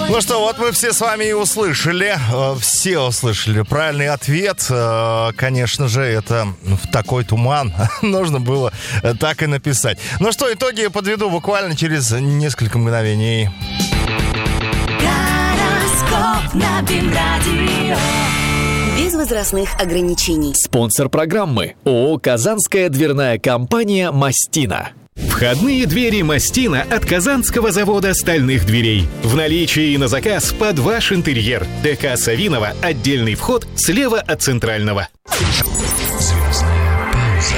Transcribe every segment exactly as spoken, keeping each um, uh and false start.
Ну что, вот мы все с вами и услышали, все услышали правильный ответ. Конечно же, это в такой туман нужно было так и написать. Ну что, итоги подведу буквально через несколько мгновений. Гороскоп на Бим-радио. Без возрастных ограничений. Спонсор программы ООО «Казанская дверная компания Мастина». Входные двери «Мастина» от Казанского завода стальных дверей. В наличии и на заказ под ваш интерьер. ДК Савинова, отдельный вход слева от центрального. Звездная пауза.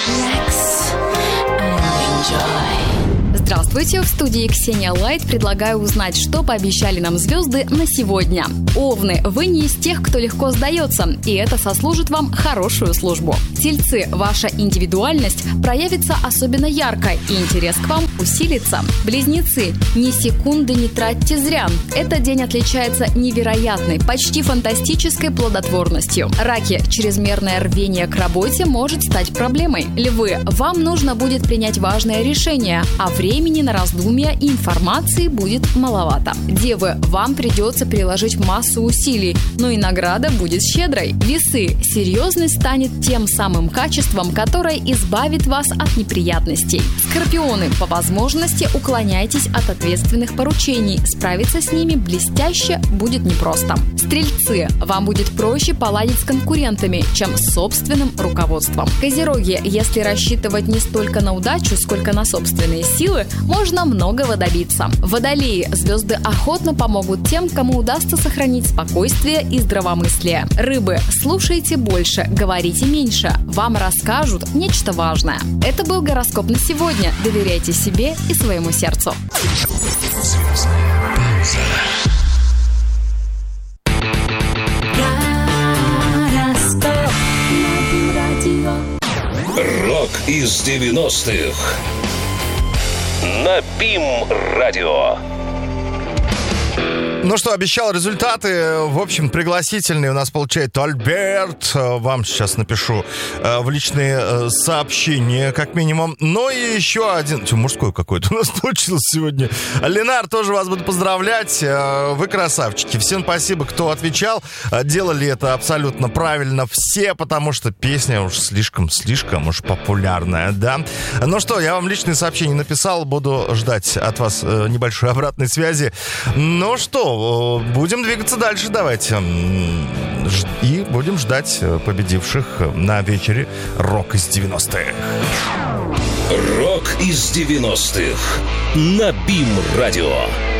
Здравствуйте, в студии Ксения Лайт. Предлагаю узнать, что пообещали нам звезды на сегодня. Овны, вы не из тех, кто легко сдается, и это сослужит вам хорошую службу. Тельцы, ваша индивидуальность проявится особенно ярко, и интерес к вам усилится. Близнецы, ни секунды не тратьте зря. Этот день отличается невероятной, почти фантастической плодотворностью. Раки, чрезмерное рвение к работе может стать проблемой. Львы, вам нужно будет принять важное решение, а времени на раздумья и информации будет маловато. Девы, вам придется приложить массу усилий, но и награда будет щедрой. Весы, серьезность станет тем самым качеством, которое избавит вас от неприятностей. Скорпионы, по возможности уклоняйтесь от ответственных поручений, справиться с ними блестяще будет непросто. Стрельцы, вам будет проще поладить с конкурентами, чем с собственным руководством. Козероги, если рассчитывать не столько на удачу, сколько на собственные силы, можно многого добиться. Водолеи, звезды охотно помогут тем, кому удастся сохранить спокойствие и здравомыслие. Рыбы, слушайте больше, говорите меньше, вам расскажут нечто важное. Это был гороскоп на сегодня. Доверяйте себе и своему сердцу. Звездная пауза. Гороскоп на Бим-радио. Рок из девяностых на Бим-радио. Ну что, обещал результаты. В общем, пригласительные у нас получает Альберт. Вам сейчас напишу в личные сообщения, как минимум. Ну и еще один... Что, мужской какой-то у нас получился сегодня. Ленар, тоже вас буду поздравлять. Вы красавчики. Всем спасибо, кто отвечал. Делали это абсолютно правильно все, потому что песня уж слишком-слишком уж популярная, да? Ну что, я вам личные сообщения написал. Буду ждать от вас небольшой обратной связи. Ну что, будем двигаться дальше, давайте. И будем ждать победивших на вечере «Рок из девяностых». Рок из девяностых на Бим-радио.